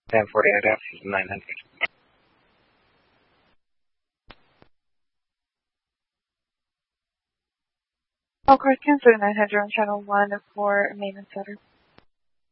1048F 900. All cars cancel 900 on channel 1 for maintenance center.